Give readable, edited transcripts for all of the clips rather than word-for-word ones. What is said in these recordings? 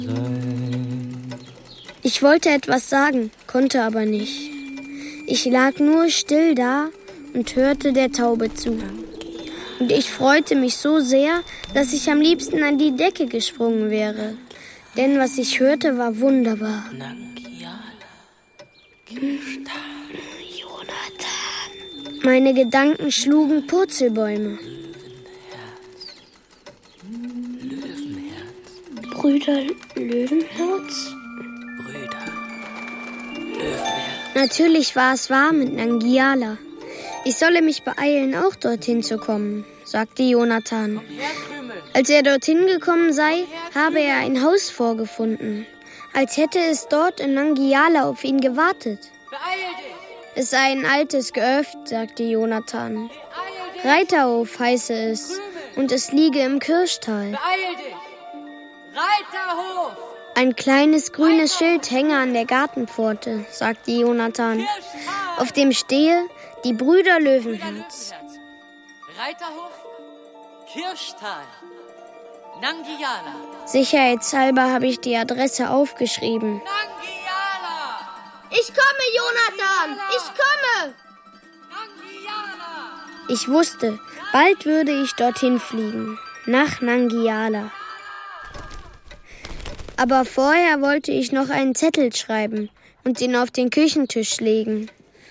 Ich wollte etwas sagen, konnte aber nicht. Ich lag nur still da und hörte der Taube zu. Und ich freute mich so sehr, dass ich am liebsten an die Decke gesprungen wäre. Denn was ich hörte, war wunderbar. Jonathan. Meine Gedanken schlugen Purzelbäume. Brüder Löwenherz? Natürlich war es wahr mit Nangiala. Ich solle mich beeilen, auch dorthin zu kommen, sagte Jonathan. Als er dorthin gekommen sei, habe er ein Haus vorgefunden, als hätte es dort in Nangiala auf ihn gewartet. Es sei ein altes Gehöft, sagte Jonathan. Reiterhof heiße es, und es liege im Kirschtal. Reiterhof! Ein kleines grünes Schild hänge an der Gartenpforte, sagte Jonathan. Auf dem stehe die Brüder Löwenherz. Reiterhof, Kirschtal, Nangiala. Sicherheitshalber habe ich die Adresse aufgeschrieben. Nangiala! Ich komme, Jonathan! Ich komme! Nangiala! Ich wusste, bald würde ich dorthin fliegen, nach Nangiala. Aber vorher wollte ich noch einen Zettel schreiben und ihn auf den Küchentisch legen.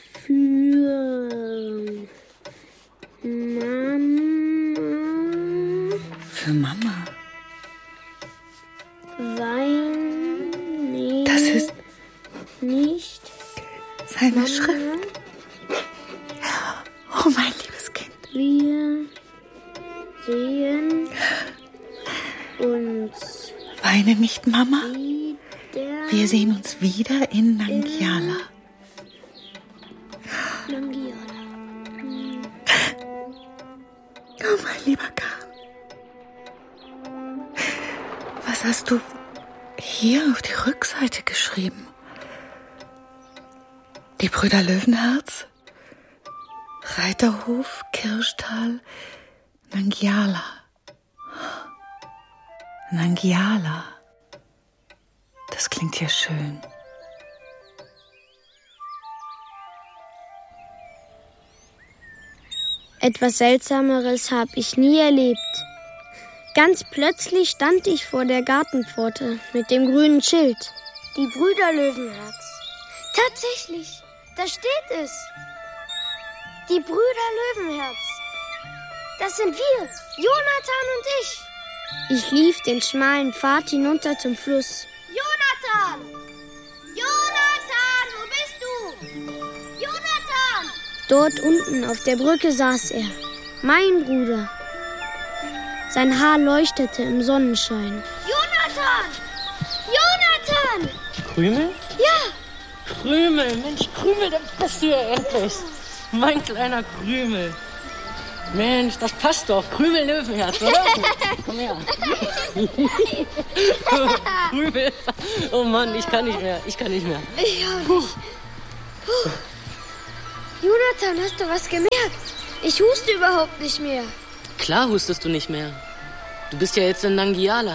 Für Mama. Wein nicht. Das ist nicht seine Mama. Schrift. Oh, mein liebes Kind. Wir sehen uns Weine nicht, Mama. wieder. Wir sehen uns wieder in Nangiala. Nangiala. Oh, mein lieber Karl. Was hast du hier auf die Rückseite geschrieben? Die Brüder Löwenherz? Reiterhof, Kirschtal, Nangiala. Nangiala. Das klingt ja schön. Etwas Seltsameres habe ich nie erlebt. Ganz plötzlich stand ich vor der Gartenpforte mit dem grünen Schild. Die Brüder Löwenherz. Tatsächlich, da steht es. Die Brüder Löwenherz. Das sind wir, Jonathan und ich. Ich lief den schmalen Pfad hinunter zum Fluss. Jonathan! Jonathan, wo bist du? Jonathan! Dort unten auf der Brücke saß er. Mein Bruder. Sein Haar leuchtete im Sonnenschein. Jonathan! Jonathan! Krümel? Ja! Krümel, Mensch, Krümel, da bist du ja endlich. Mein kleiner Krümel. Mensch, das passt doch. Krümel Löwenherz, oder? Komm her. Krümel. Oh Mann, ich kann nicht mehr. Ich auch nicht. Puh. Jonathan, hast du was gemerkt? Ich huste überhaupt nicht mehr. Klar hustest du nicht mehr. Du bist ja jetzt in Nangiala.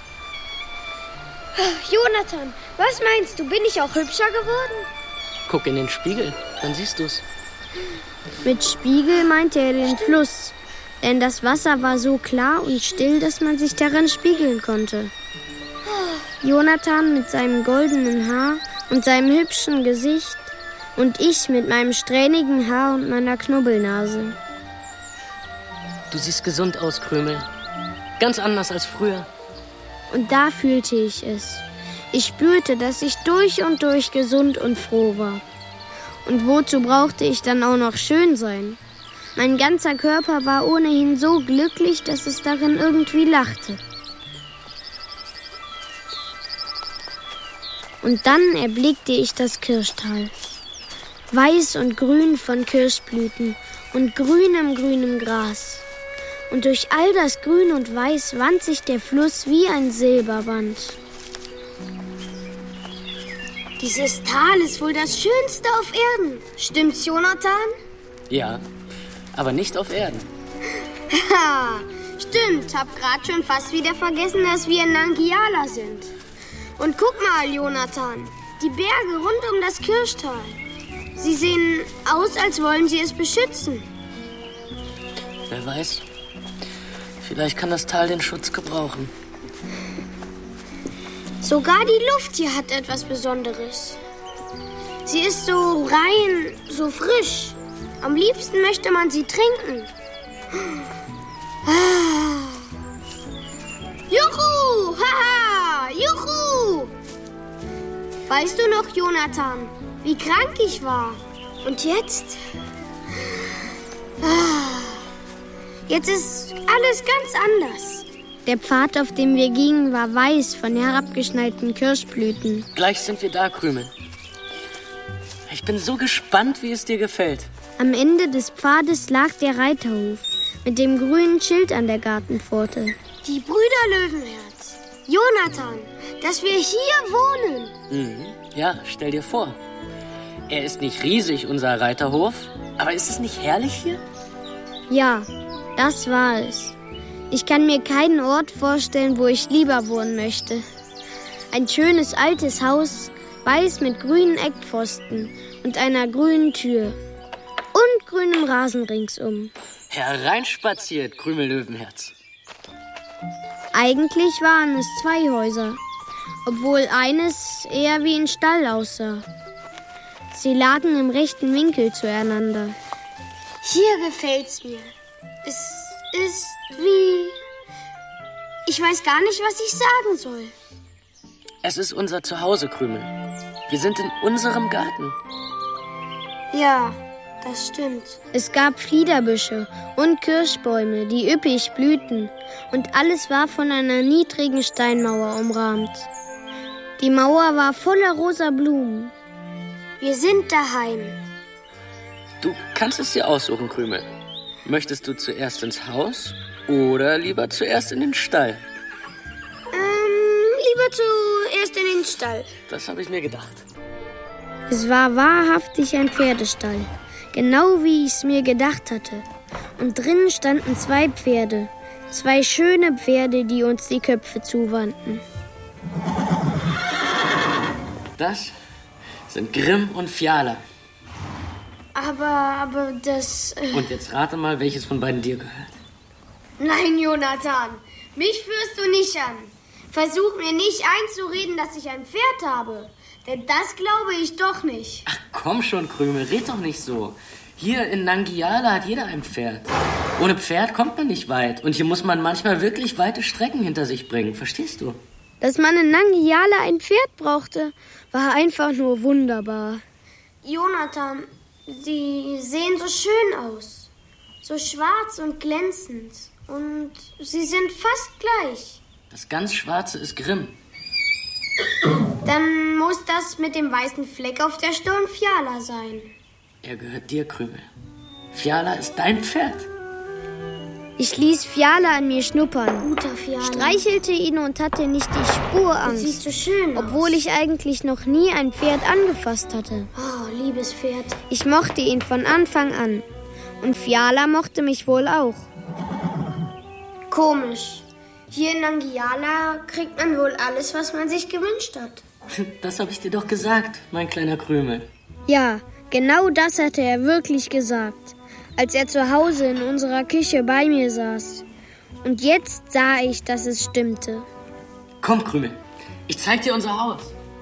Jonathan, was meinst du? Bin ich auch hübscher geworden? Guck in den Spiegel, dann siehst du's. Mit Spiegel meinte er den Fluss. Denn das Wasser war so klar und still, dass man sich darin spiegeln konnte. Jonathan mit seinem goldenen Haar und seinem hübschen Gesicht und ich mit meinem strähnigen Haar und meiner Knubbelnase. Du siehst gesund aus, Krümel. Ganz anders als früher. Und da fühlte ich es. Ich spürte, dass ich durch und durch gesund und froh war. Und wozu brauchte ich dann auch noch schön sein? Mein ganzer Körper war ohnehin so glücklich, dass es darin irgendwie lachte. Und dann erblickte ich das Kirschtal. Weiß und grün von Kirschblüten und grünem Gras. Und durch all das Grün und Weiß wand sich der Fluss wie ein Silberband. Dieses Tal ist wohl das Schönste auf Erden. Stimmt's, Jonathan? Ja, aber nicht auf Erden. Haha, stimmt. Hab grad schon fast wieder vergessen, dass wir in Nangiala sind. Und guck mal, Jonathan, die Berge rund um das Kirschtal. Sie sehen aus, als wollen sie es beschützen. Wer weiß, vielleicht kann das Tal den Schutz gebrauchen. Sogar die Luft hier hat etwas Besonderes. Sie ist so rein, so frisch. Am liebsten möchte man sie trinken. Ah. Juhu! Haha! Juhu! Weißt du noch, Jonathan, wie krank ich war? Und jetzt? Ah. Jetzt ist alles ganz anders. Der Pfad, auf dem wir gingen, war weiß von herabgeschneiten Kirschblüten. Gleich sind wir da, Krümel. Ich bin so gespannt, wie es dir gefällt. Am Ende des Pfades lag der Reiterhof mit dem grünen Schild an der Gartenpforte. Die Brüder Löwenherz. Jonathan, dass wir hier wohnen. Mhm. Ja, stell dir vor. Er ist nicht riesig, unser Reiterhof, aber ist es nicht herrlich hier? Ja, das war es. Ich kann mir keinen Ort vorstellen, wo ich lieber wohnen möchte. Ein schönes altes Haus, weiß mit grünen Eckpfosten und einer grünen Tür. Und grünem Rasen ringsum. Hereinspaziert, Krümel Löwenherz. Eigentlich waren es 2 Häuser, obwohl eines eher wie ein Stall aussah. Sie lagen im rechten Winkel zueinander. Hier gefällt's mir. Es ist wie... Ich weiß gar nicht, was ich sagen soll. Es ist unser Zuhause, Krümel. Wir sind in unserem Garten. Ja, das stimmt. Es gab Fliederbüsche und Kirschbäume, die üppig blühten. Und alles war von einer niedrigen Steinmauer umrahmt. Die Mauer war voller rosa Blumen. Wir sind daheim. Du kannst es dir aussuchen, Krümel. Möchtest du zuerst ins Haus oder lieber zuerst in den Stall? Lieber zuerst in den Stall. Das habe ich mir gedacht. Es war wahrhaftig ein Pferdestall, genau wie ich es mir gedacht hatte. Und drinnen standen 2 Pferde, 2 schöne Pferde, die uns die Köpfe zuwandten. Das sind Grimm und Fiala. Aber das... Und jetzt rate mal, welches von beiden dir gehört. Nein, Jonathan, mich führst du nicht an. Versuch mir nicht einzureden, dass ich ein Pferd habe. Denn das glaube ich doch nicht. Ach komm schon, Krümel, red doch nicht so. Hier in Nangiala hat jeder ein Pferd. Ohne Pferd kommt man nicht weit. Und hier muss man manchmal wirklich weite Strecken hinter sich bringen. Verstehst du? Dass man in Nangiala ein Pferd brauchte, war einfach nur wunderbar. Jonathan, sie sehen so schön aus. So schwarz und glänzend. Und sie sind fast gleich. Das ganz Schwarze ist Grimm. Dann muss das mit dem weißen Fleck auf der Stirn Fiala sein. Er gehört dir, Krümel. Fiala ist dein Pferd. Ich ließ Fiala an mir schnuppern. Guter Fiala. Streichelte ihn und hatte nicht die Spur Angst. Siehst so schön aus. Obwohl ich eigentlich noch nie ein Pferd angefasst hatte. Oh, liebes Pferd. Ich mochte ihn von Anfang an. Und Fiala mochte mich wohl auch. Komisch. Hier in Nangiala kriegt man wohl alles, was man sich gewünscht hat. Das habe ich dir doch gesagt, mein kleiner Krümel. Ja, genau das hatte er wirklich gesagt, als er zu Hause in unserer Küche bei mir saß. Und jetzt sah ich, dass es stimmte. Komm, Krümel, ich zeig dir unser Haus.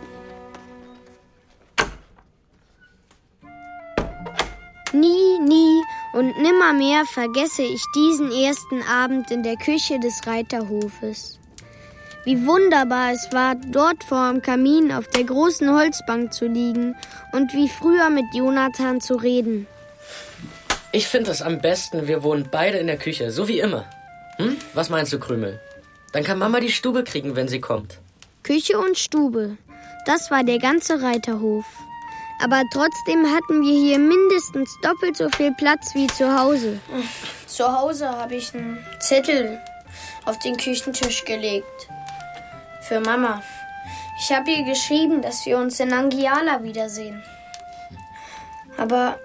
Nie und nimmermehr vergesse ich diesen ersten Abend in der Küche des Reiterhofes. Wie wunderbar es war, dort vor dem Kamin auf der großen Holzbank zu liegen und wie früher mit Jonathan zu reden. Ich finde es am besten, wir wohnen beide in der Küche, so wie immer. Hm? Was meinst du, Krümel? Dann kann Mama die Stube kriegen, wenn sie kommt. Küche und Stube, das war der ganze Reiterhof. Aber trotzdem hatten wir hier mindestens doppelt so viel Platz wie zu Hause. Zu Hause habe ich einen Zettel auf den Küchentisch gelegt. Für Mama. Ich habe ihr geschrieben, dass wir uns in Nangiala wiedersehen. Aber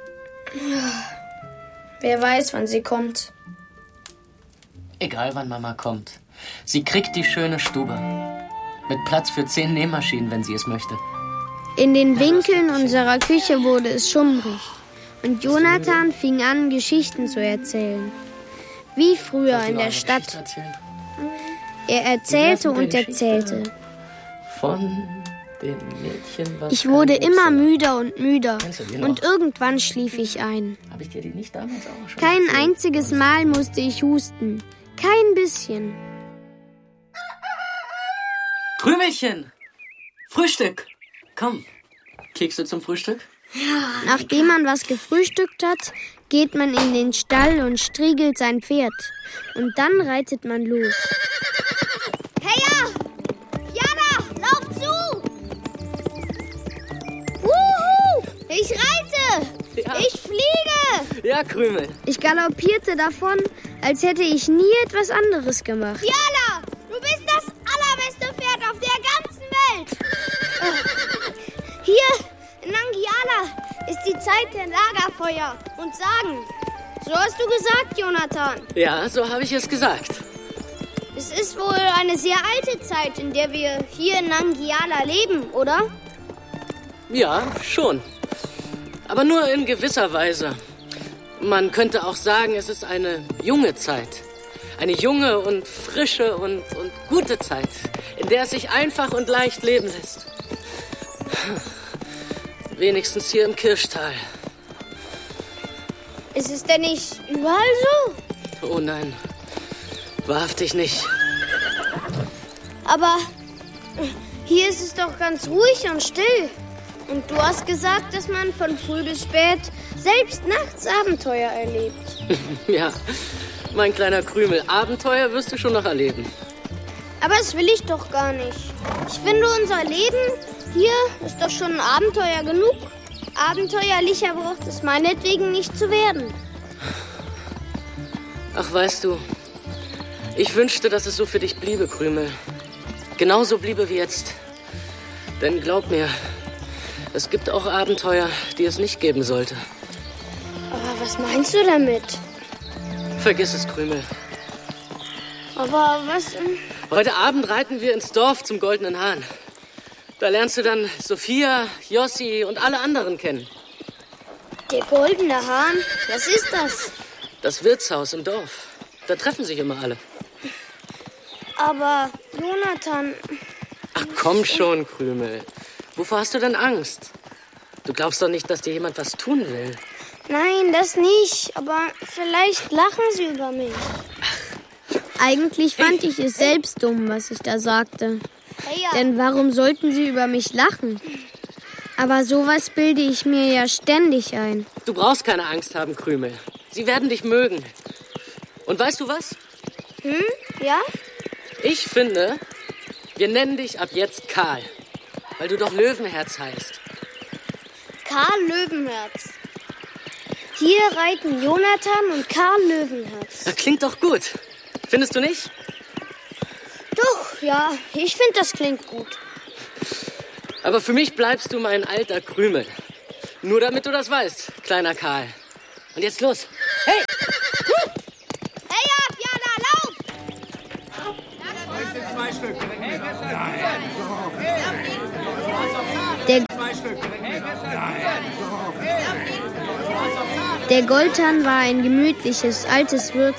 wer weiß, wann sie kommt. Egal, wann Mama kommt. Sie kriegt die schöne Stube. Mit Platz für 10 Nähmaschinen, wenn sie es möchte. In den Winkeln unserer Küche wurde es schummrig. Und Jonathan fing an, Geschichten zu erzählen. Wie früher in der Stadt. Er erzählte und erzählte. Von dem Mädchen, was... Ich wurde immer müder und müder. Und irgendwann schlief ich ein. Habe ich dir die nicht damals auch schon Kein erzählt? einziges Mal musste ich husten. Kein bisschen. Krümelchen! Frühstück! Komm. Kekse zum Frühstück? Nachdem man was gefrühstückt hat, geht man in den Stall und striegelt sein Pferd. Und dann reitet man los. Heya! Jana, lauf zu! Wuhu! Ich reite! Ja. Ich fliege! Ja, Krümel. Ich galoppierte davon, als hätte ich nie etwas anderes gemacht. Jana, du bist das allerbeste Pferd auf der ganzen Welt! Hier in Nangiala ist die Zeit der Lagerfeuer und Sagen. So hast du gesagt, Jonathan. Ja, so habe ich es gesagt. Es ist wohl eine sehr alte Zeit, in der wir hier in Nangiala leben, oder? Ja, schon. Aber nur in gewisser Weise. Man könnte auch sagen, es ist eine junge Zeit. Eine junge und frische und gute Zeit, in der es sich einfach und leicht leben lässt. Wenigstens hier im Kirschtal. Ist es denn nicht überall so? Oh nein, wahrhaftig nicht. Aber hier ist es doch ganz ruhig und still. Und du hast gesagt, dass man von früh bis spät selbst nachts Abenteuer erlebt. Ja, mein kleiner Krümel, Abenteuer wirst du schon noch erleben. Aber das will ich doch gar nicht. Ich finde, unser Leben hier ist doch schon ein Abenteuer genug. Abenteuerlicher braucht es meinetwegen nicht zu werden. Ach, weißt du, ich wünschte, dass es so für dich bliebe, Krümel. Genauso bliebe wie jetzt. Denn glaub mir, es gibt auch Abenteuer, die es nicht geben sollte. Aber was meinst du damit? Vergiss es, Krümel. Aber was... Heute Abend reiten wir ins Dorf zum Goldenen Hahn. Da lernst du dann Sophia, Jossi und alle anderen kennen. Der Goldene Hahn? Was ist das? Das Wirtshaus im Dorf. Da treffen sich immer alle. Aber Jonathan... Ach komm schon, Krümel. Wovor hast du denn Angst? Du glaubst doch nicht, dass dir jemand was tun will. Nein, das nicht. Aber vielleicht lachen sie über mich. Eigentlich fand ich es selbst dumm, was ich da sagte. Denn warum sollten sie über mich lachen? Aber sowas bilde ich mir ja ständig ein. Du brauchst keine Angst haben, Krümel. Sie werden dich mögen. Und weißt du was? Ja? Ich finde, wir nennen dich ab jetzt Karl. Weil du doch Löwenherz heißt. Karl Löwenherz. Hier reiten Jonathan und Karl Löwenherz. Das klingt doch gut. Findest du nicht? Doch, ja, ich finde, das klingt gut. Aber für mich bleibst du mein alter Krümel. Nur damit du das weißt, kleiner Karl. Und jetzt los. Hey! Hey, ab, Jana, lauf! Zwei Stück. Der Goldhahn war ein gemütliches, altes Wirtshaus.